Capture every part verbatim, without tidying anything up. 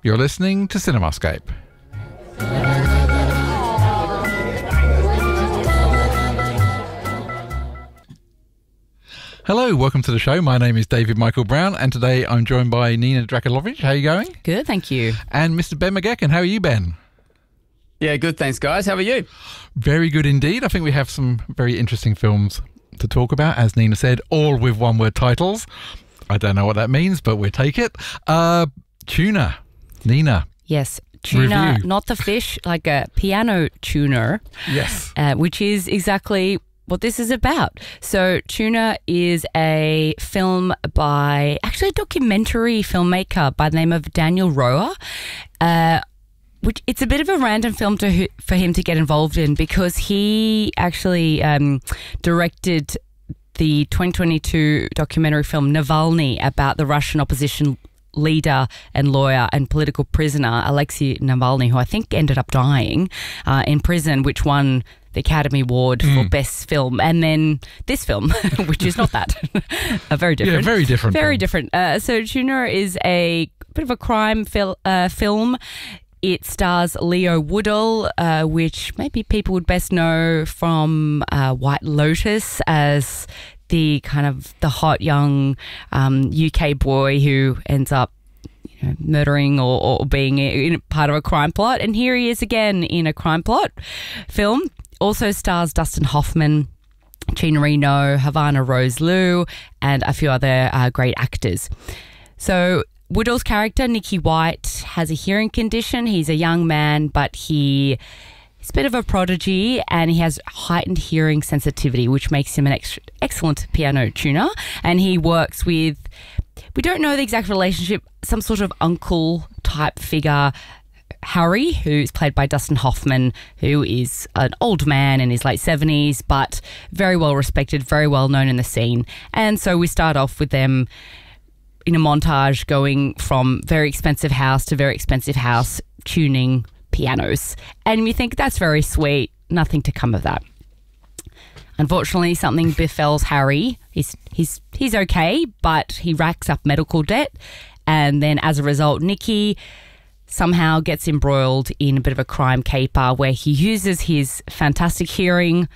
You're listening to Cinemascape. Hello, welcome to the show. My name is David Michael Brown, and today I'm joined by Nina Drakulovic. How are you going? Good, thank you. And Mister Ben McGecken. How are you, Ben? Yeah, good, thanks, guys. How are you? Very good indeed. I think we have some very interesting films to talk about, as Nina said, all with one-word titles. I don't know what that means, but we'll take it. Uh, tuna. Nina. Yes, tuna, Review. not the fish, like a piano tuner. Yes. Uh, which is exactly what this is about. So Tuna is a film by, actually a documentary filmmaker by the name of Daniel Roher. Uh, which it's a bit of a random film to for him to get involved in because he actually um, directed the twenty twenty-two documentary film Navalny about the Russian opposition leader and lawyer and political prisoner Alexei Navalny, who I think ended up dying uh, in prison, which won the Academy Award mm. for Best Film. And then this film, which is not that. uh, very different. Yeah, very different. Very film. different. Uh, so Tuna is a bit of a crime fil- uh, film. It stars Leo Woodall, uh, which maybe people would best know from uh, White Lotus as the kind of the hot young um, U K boy who ends up you know, murdering or, or being in part of a crime plot. And here he is again in a crime plot film. Also stars Dustin Hoffman, Gina Reno, Havana Rose-Liu, and a few other uh, great actors. So Woodall's character, Nicky White, has a hearing condition. He's a young man, but he is a bit of a prodigy and he has heightened hearing sensitivity, which makes him an ex- excellent piano tuner. And he works with, we don't know the exact relationship, some sort of uncle type figure, Harry, who's played by Dustin Hoffman, who is an old man in his late seventies, but very well respected, very well known in the scene. And so we start off with them in a montage going from very expensive house to very expensive house, tuning pianos. And we think that's very sweet, nothing to come of that. Unfortunately, something befalls Harry. He's, he's, he's okay, but he racks up medical debt. And then as a result, Nicky somehow gets embroiled in a bit of a crime caper where he uses his fantastic hearing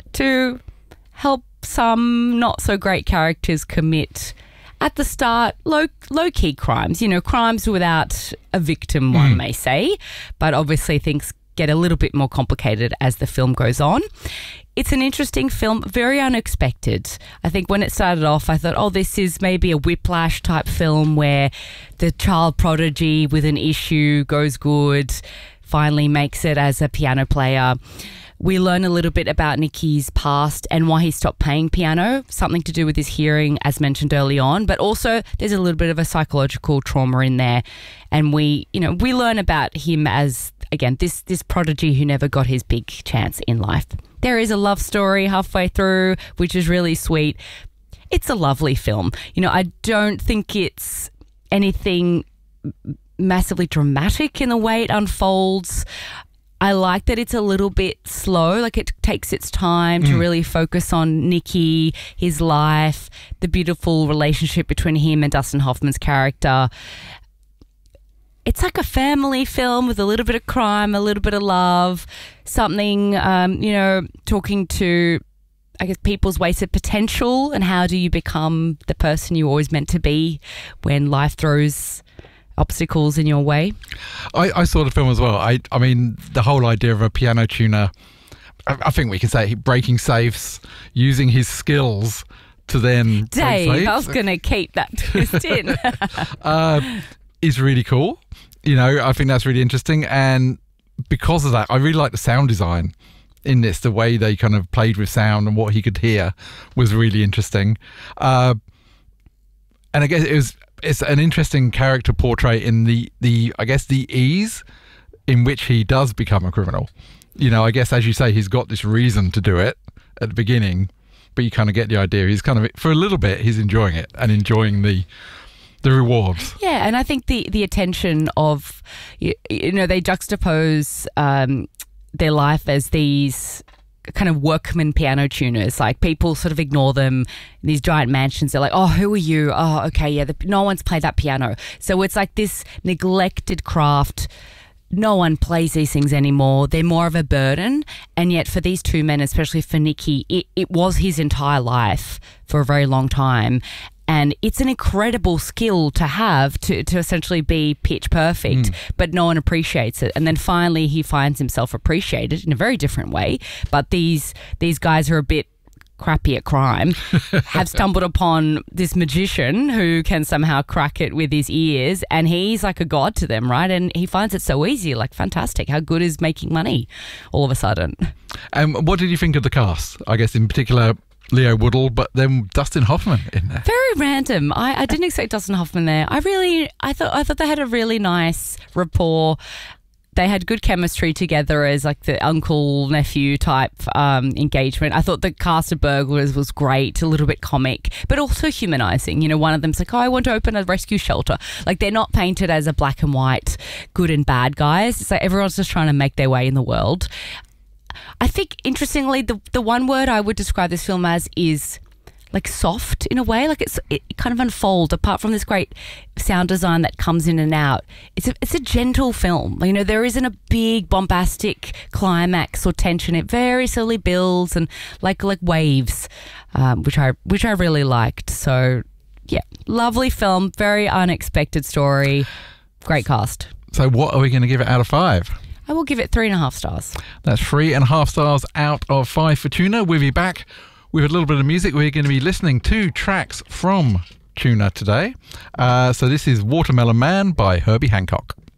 to help some not so great characters commit, at the start, low, low-key crimes, you know, crimes without a victim, one mm. may say, but obviously things get a little bit more complicated as the film goes on. It's an interesting film, very unexpected. I think when it started off, I thought, oh, this is maybe a Whiplash type film where the child prodigy with an issue goes good, finally makes it as a piano player. We learn a little bit about Nicky's past and why he stopped playing piano, something to do with his hearing, as mentioned early on, but also there's a little bit of a psychological trauma in there. And we, you know, we learn about him as, again, this, this prodigy who never got his big chance in life. There is a love story halfway through, which is really sweet. It's a lovely film. You know, I don't think it's anything massively dramatic in the way it unfolds. I like that it's a little bit slow, like it takes its time mm. to really focus on Nicky, his life, the beautiful relationship between him and Dustin Hoffman's character. It's like a family film with a little bit of crime, a little bit of love, something, um, you know, talking to, I guess, people's wasted potential and how do you become the person you always meant to be when life throws obstacles in your way. I, I saw the film as well. I, I mean, the whole idea of a piano tuner, I, I think we can say breaking safes, using his skills to then Dave, I was going to keep that twist in. uh, is really cool. You know, I think that's really interesting. And because of that, I really like the sound design in this. The way they kind of played with sound and what he could hear was really interesting. Uh, and I guess it was it's an interesting character portrait in the, the, I guess, the ease in which he does become a criminal. You know, I guess, as you say, he's got this reason to do it at the beginning, but you kind of get the idea. He's kind of, for a little bit, he's enjoying it and enjoying the the rewards. Yeah, and I think the, the attention of, you, you know, they juxtapose um, their life as these kind of workman piano tuners. Like people sort of ignore them in these giant mansions. They're like, oh, who are you? Oh, okay, yeah, the, no one's played that piano. So it's like this neglected craft. No one plays these things anymore. They're more of a burden. And yet for these two men, especially for Nicky, it, it was his entire life for a very long time. And it's an incredible skill to have to, to essentially be pitch perfect, mm. but no one appreciates it. And then finally he finds himself appreciated in a very different way. But these these guys are a bit crappy at crime, have stumbled upon this magician who can somehow crack it with his ears, and he's like a god to them, right? And he finds it so easy, like fantastic. How good is making money all of a sudden? Um, what did you think of the cast? I guess in particular Leo Woodall, but then Dustin Hoffman in there. Very random. I, I didn't expect Dustin Hoffman there. I really, I thought, I thought they had a really nice rapport. They had good chemistry together as like the uncle nephew type um, engagement. I thought the cast of burglars was great, a little bit comic, but also humanizing. You know, one of them's like, "Oh, I want to open a rescue shelter." Like they're not painted as a black and white, good and bad guys. It's like everyone's just trying to make their way in the world. I think, interestingly, the the one word I would describe this film as is like soft in a way. Like it's it kind of unfolds apart from this great sound design that comes in and out. It's a, it's a gentle film. You know, there isn't a big bombastic climax or tension. It very slowly builds and like like waves, um, which I which I really liked. So yeah, lovely film, very unexpected story, great cast. So what are we going to give it out of five? I will give it three and a half stars. That's three and a half stars out of five for Tuna. We'll be back with a little bit of music. We're going to be listening to tracks from Tuna today. Uh, so this is Watermelon Man by Herbie Hancock.